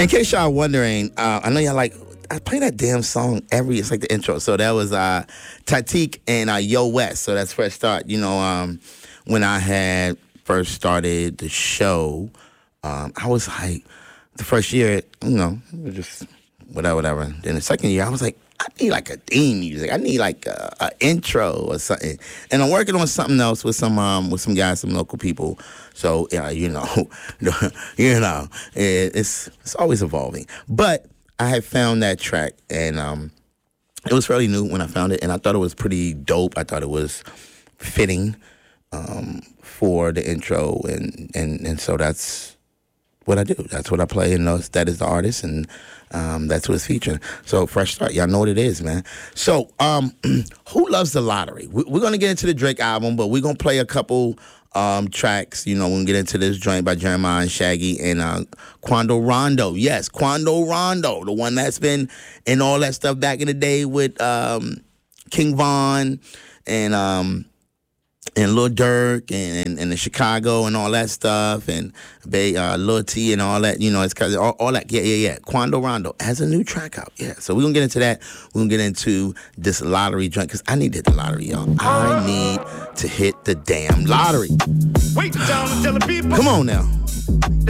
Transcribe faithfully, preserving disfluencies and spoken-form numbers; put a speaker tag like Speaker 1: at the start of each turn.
Speaker 1: In case y'all wondering, uh, I know y'all like, I play that damn song every, it's like the intro. So that was uh, Tatik and uh, Yo West. So that's Fresh Start. You know, um, when I had first started the show, um, I was like, the first year, you know, it was just whatever, whatever. Then the second year, I was like, I need like a theme music. I need like a, a intro or something. And I'm working on something else with some um with some guys, some local people. So yeah, you know, you know, it, it's it's always evolving. But I had found that track, and um, it was fairly new when I found it, and I thought it was pretty dope. I thought it was fitting um, for the intro, and and and so that's what I do. That's what I play, and those, that is the artist, and um, that's what it's featuring. So Fresh Start, y'all know what it is, man. So um, who loves the lottery? We, we're gonna get into the Drake album, but we're gonna play a couple um, tracks. You know, we're gonna get into this joint by Jeremiah and Shaggy and uh, Quando Rondo. Yes, Quando Rondo, the one that's been in all that stuff back in the day with um, King Von and um, and Lil Durk and, and, and the Chicago and all that stuff, and Bay, uh, Lil T and all that, you know, it's cause all, all that, yeah, yeah, yeah. Quando Rondo has a new track out, yeah. So we're gonna get into that. We're gonna get into this lottery joint, because I need to hit the lottery, y'all. I need to hit the damn lottery.
Speaker 2: Wait down and tell the people.
Speaker 1: Come on now.